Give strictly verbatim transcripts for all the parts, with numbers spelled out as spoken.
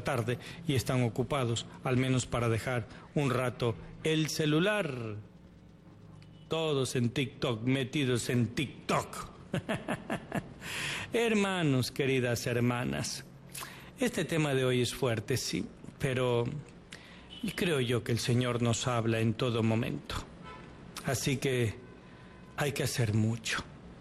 tarde y están ocupados, al menos para dejar un rato el celular. Todos en TikTok, metidos en TikTok. Hermanos, queridas hermanas, este tema de hoy es fuerte, sí, pero creo yo que el Señor nos habla en todo momento. Así que hay que hacer mucho.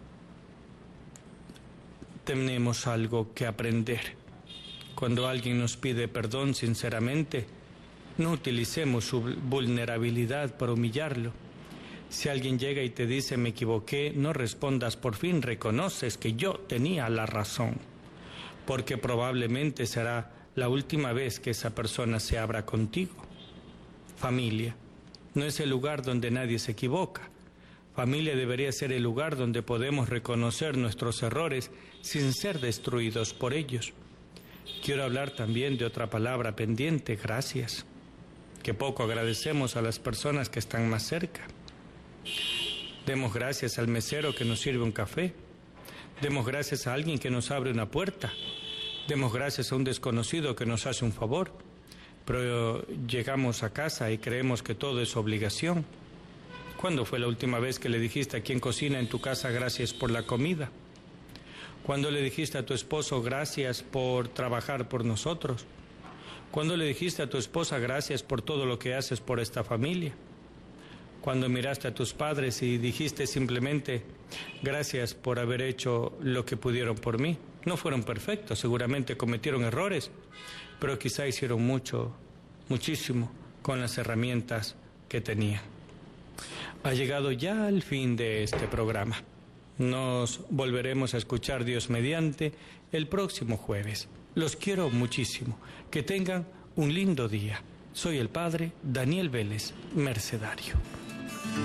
Tenemos algo que aprender. Cuando alguien nos pide perdón sinceramente, no utilicemos su vulnerabilidad para humillarlo. Si alguien llega y te dice me equivoqué, no respondas, por fin reconoces que yo tenía la razón, porque probablemente será la última vez que esa persona se abra contigo. Familia no es el lugar donde nadie se equivoca. Familia debería ser el lugar donde podemos reconocer nuestros errores sin ser destruidos por ellos. Quiero hablar también de otra palabra pendiente, gracias, que poco agradecemos a las personas que están más cerca. Demos gracias al mesero que nos sirve un café. Demos gracias a alguien que nos abre una puerta. Demos gracias a un desconocido que nos hace un favor. Pero llegamos a casa y creemos que todo es obligación. ¿Cuándo fue la última vez que le dijiste a quien cocina en tu casa gracias por la comida? ¿Cuándo le dijiste a tu esposo gracias por trabajar por nosotros? ¿Cuándo le dijiste a tu esposa gracias por todo lo que haces por esta familia? Cuando miraste a tus padres y dijiste simplemente gracias por haber hecho lo que pudieron por mí. No fueron perfectos, seguramente cometieron errores, pero quizá hicieron mucho, muchísimo con las herramientas que tenían. Ha llegado ya el fin de este programa. Nos volveremos a escuchar Dios mediante el próximo jueves. Los quiero muchísimo. Que tengan un lindo día. Soy el padre Daniel Vélez, mercedario.